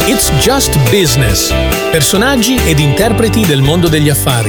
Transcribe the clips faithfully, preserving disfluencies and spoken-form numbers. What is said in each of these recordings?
It's Just Business. Personaggi ed interpreti del mondo degli affari.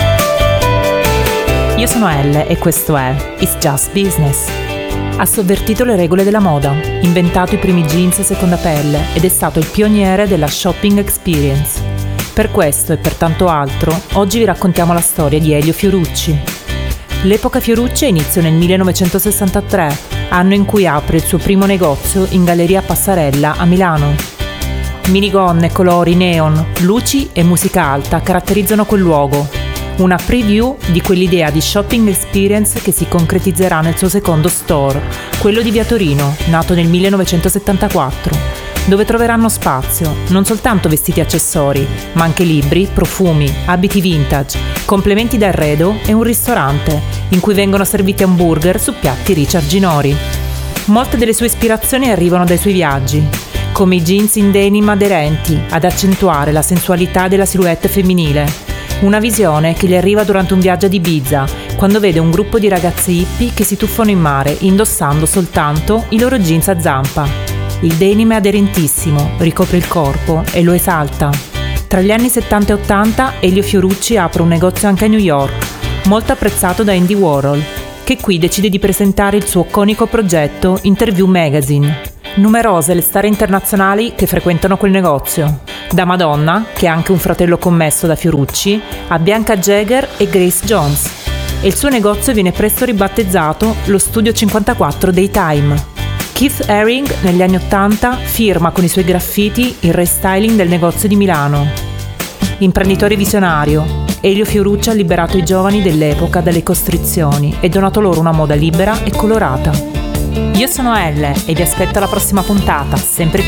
Io sono Elle e questo è It's Just Business. Ha sovvertito le regole della moda, inventato i primi jeans a seconda pelle ed è stato il pioniere della shopping experience. Per questo e per tanto altro, oggi vi raccontiamo la storia di Elio Fiorucci. L'epoca Fiorucci inizia nel millenovecentosessantatré, anno in cui apre il suo primo negozio in Galleria Passarella a Milano. Minigonne, colori, neon, luci e musica alta caratterizzano quel luogo. Una preview di quell'idea di shopping experience che si concretizzerà nel suo secondo store, quello di Via Torino, nato nel millenovecentosettantaquattro, dove troveranno spazio non soltanto vestiti e accessori, ma anche libri, profumi, abiti vintage, complementi d'arredo e un ristorante, in cui vengono serviti hamburger su piatti Richard Ginori. Molte delle sue ispirazioni arrivano dai suoi viaggi, come i jeans in denim aderenti ad accentuare la sensualità della silhouette femminile. Una visione che gli arriva durante un viaggio ad Ibiza, quando vede un gruppo di ragazze hippie che si tuffano in mare indossando soltanto i loro jeans a zampa. Il denim è aderentissimo, ricopre il corpo e lo esalta. Tra gli anni settanta e ottanta Elio Fiorucci apre un negozio anche a New York, molto apprezzato da Andy Warhol, che qui decide di presentare il suo iconico progetto Interview Magazine. Numerose le star internazionali che frequentano quel negozio, da Madonna, che ha anche un fratello commesso da Fiorucci, a Bianca Jagger e Grace Jones. E il suo negozio viene presto ribattezzato lo Studio cinquantaquattro dei Time. Keith Haring, negli anni ottanta, firma con i suoi graffiti il restyling del negozio di Milano. Imprenditore visionario, Elio Fiorucci ha liberato i giovani dell'epoca dalle costrizioni e donato loro una moda libera e colorata. Io sono Elle e vi aspetto alla prossima puntata, sempre qui